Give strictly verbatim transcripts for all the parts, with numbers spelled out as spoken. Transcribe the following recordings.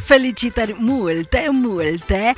Felicitări multe, multe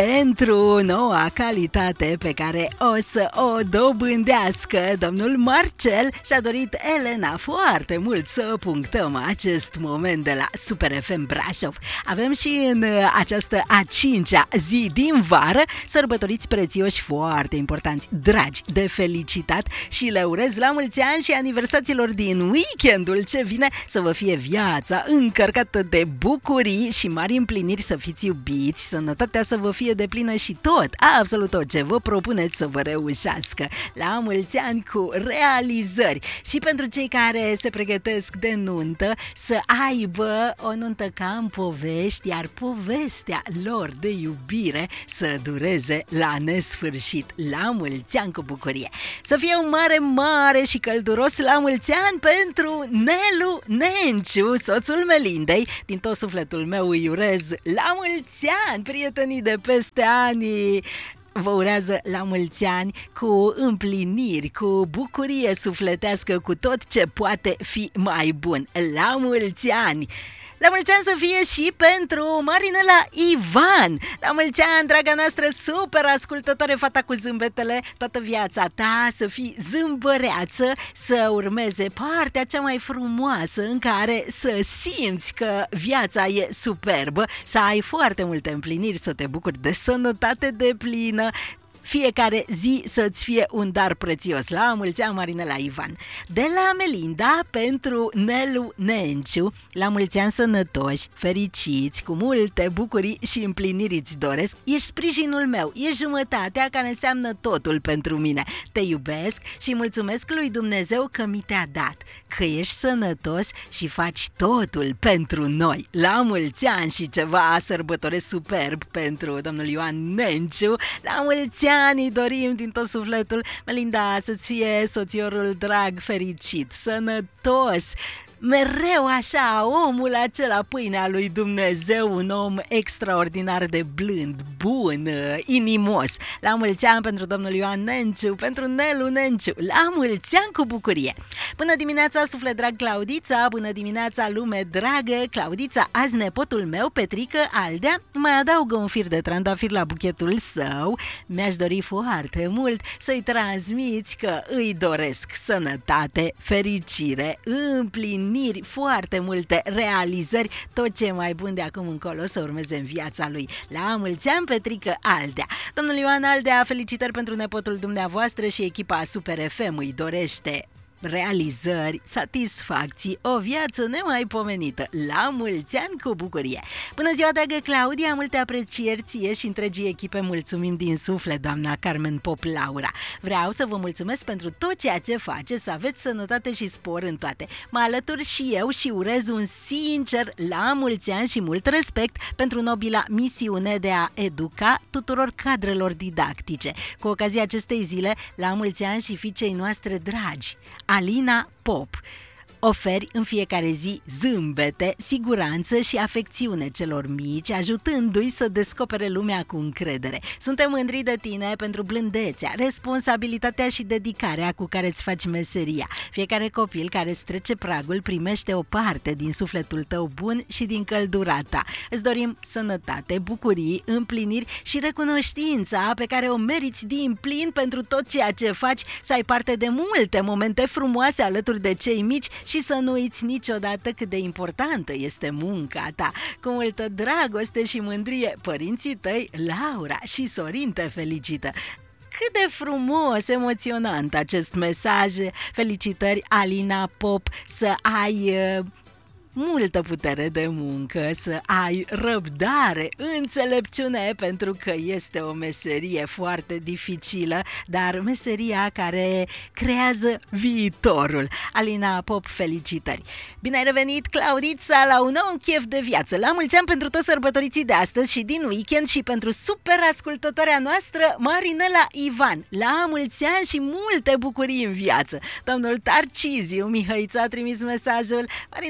pentru noua calitate pe care o să o dobândească domnul Marcel. Și-a dorit Elena foarte mult să punctăm acest moment de la Super F M Brașov. Avem și în această a cincea zi din vară sărbătoriți prețioși foarte importanți, dragi de felicitat, și le urez la mulți ani și aniversațiilor din weekendul ce vine să vă fie viața încărcată de bucurii și mari împliniri, să fiți iubiți, sănătatea să vă fie deplină și tot, absolut tot ce vă propuneți să vă reușească. La mulți ani cu realizări. Și pentru cei care se pregătesc de nuntă, să aibă o nuntă ca în povești, iar povestea lor de iubire să dureze la nesfârșit. La mulți ani cu bucurie. Să fie un mare, mare și călduros la mulți ani pentru Nelu Nenciu, soțul Melindei. Din tot sufletul meu îi urez la mulți ani, prietenii de peste ani. Vă urează la mulți ani cu împliniri, cu bucurie sufletească, cu tot ce poate fi mai bun. La mulți ani! La mulți ani să fie și pentru Marinela Ivan. La mulți ani, draga noastră super ascultătoare, fata cu zâmbetele. Toată viața ta să fii zâmbăreață, să urmeze partea cea mai frumoasă în care să simți că viața e superbă, să ai foarte multe împliniri, să te bucuri de sănătate deplină. Fiecare zi să-ți fie un dar prețios. La mulți ani, Marinela Ivan. De la Melinda pentru Nelu Nenciu. La mulți ani sănătoși, fericiți, cu multe bucurii și împliniri îți doresc. Ești sprijinul meu, ești jumătatea care înseamnă totul pentru mine. Te iubesc și mulțumesc lui Dumnezeu că mi te-a dat, că ești sănătos și faci totul pentru noi. La mulți ani și ceva sărbătoresc superb pentru domnul Ioan Nenciu. La mulți ani îi dorim din tot sufletul, Melinda, să-ți fie soțiorul drag, fericit, sănătos, mereu așa, omul acela, pâinea lui Dumnezeu, un om extraordinar de blând, bun, inimos. La mulți ani pentru domnul Ioan Nenciu, pentru Nelu Nenciu, la mulți ani cu bucurie. Bună dimineața, suflet drag Claudița, bună dimineața, lume dragă. Claudița, azi nepotul meu, Petrică Aldea, mai adaugă un fir de trandafir la buchetul său. Mi-aș dori foarte mult să-i transmiți că îi doresc sănătate, fericire, împlinire, foarte multe realizări, tot ce e mai bun de acum încolo să urmeze în viața lui. La mulți ani, Petrică Aldea. Domnul Ioan Aldea, felicitări pentru nepotul dumneavoastră și echipa Super F M îi dorește realizări, satisfacții, o viață nemaipomenită. La mulți ani cu bucurie. Bună ziua, dragă Claudia, multe aprecieri ție și întregii echipe, mulțumim din suflet, doamna Carmen Pop Laura. Vreau să vă mulțumesc pentru tot ceea ce faceți, să aveți sănătate și spor în toate. Mă alătur și eu și urez un sincer la mulți ani și mult respect pentru nobila misiune de a educa tuturor cadrelor didactice. Cu ocazia acestei zile, la mulți ani și fiicei noastre dragi, Alina Pop. Oferi în fiecare zi zâmbete, siguranță și afecțiune celor mici, ajutându-i să descopere lumea cu încredere. Suntem mândri de tine pentru blândețea, responsabilitatea și dedicarea cu care îți faci meseria. Fiecare copil care îți trece pragul primește o parte din sufletul tău bun și din căldura ta. Îți dorim sănătate, bucurii, împliniri și recunoștința pe care o meriți din plin pentru tot ceea ce faci, să ai parte de multe momente frumoase alături de cei mici și să nu uiți niciodată cât de importantă este munca ta. Cu multă dragoste și mândrie, părinții tăi, Laura și Sorin, te felicită. Cât de frumos, emoționant acest mesaj. Felicitări, Alina Pop, să ai uh, multă putere de muncă, să ai răbdare, înțelepciune, pentru că este o meserie foarte dificilă, dar meseria care creează viitorul. Alina Pop, felicitări! Bine ai revenit, Claudița, la un nou chef de viață. La mulți ani pentru toți sărbătoriții de astăzi și din weekend și pentru super ascultătoarea noastră, Marinela Ivan. La mulți ani și multe bucurii în viață. Domnul Tarciziu Mihăița a trimis mesajul. Marinela Ivan,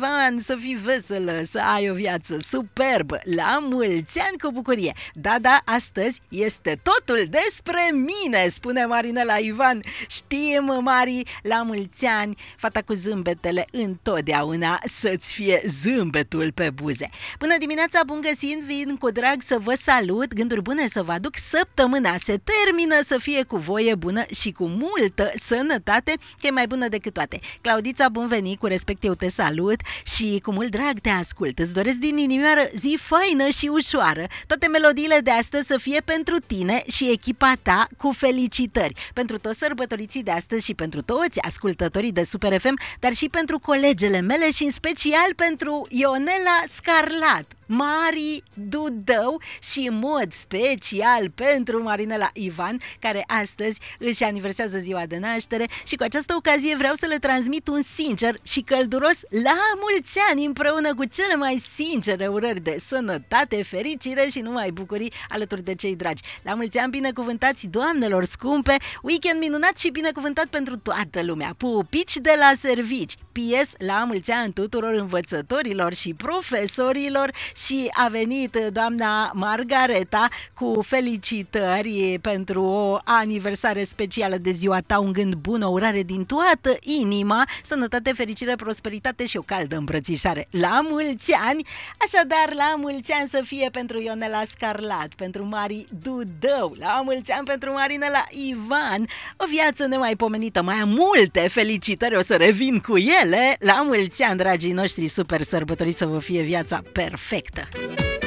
Ivan, să fii veselă, să ai o viață superbă, la mulți ani cu bucurie. Da, da, astăzi este totul despre mine, spune Marinela Ivan. Știm, Mari, la mulți ani, fata cu zâmbetele întotdeauna să-ți fie zâmbetul pe buze. Bună dimineața, bun găsit, vin cu drag să vă salut, gânduri bune să vă aduc, săptămâna se termină, să fie cu voie bună și cu multă sănătate, că e mai bună decât toate. Claudița, bun venit, cu respect eu te salut și cu mult drag te ascult. Îți doresc din inimioară zi faină și ușoară, toate melodiile de astăzi să fie pentru tine și echipa ta, cu felicitări pentru toți sărbătoriții de astăzi și pentru toți ascultătorii de Super F M, dar și pentru colegele mele și în special pentru Ionela Scarlat, Mari Dudău și în mod special pentru Marinela Ivan, care astăzi își aniversează ziua de naștere și cu această ocazie vreau să le transmit un sincer și călduros la mulți ani, împreună cu cele mai sincere urări de sănătate, fericire și numai bucurii alături de cei dragi. La mulți ani binecuvântați, doamnelor scumpe, weekend minunat și binecuvântat pentru toată lumea. Pupici de la servici. P S la mulți ani tuturor învățătorilor și profesorilor. Și a venit doamna Margareta cu felicitări pentru o aniversare specială de ziua ta, un gând bun, o urare din toată inima, sănătate, fericire, prosperitate și o caldă îmbrățișare. La mulți ani! Așadar, la mulți ani să fie pentru Ionela Scarlat, pentru Mari Dudău, la mulți ani pentru Marinela Ivan, o viață nemaipomenită, mai am multe felicitări, o să revin cu ele. La mulți ani, dragii noștri super sărbători, să vă fie viața perfectă!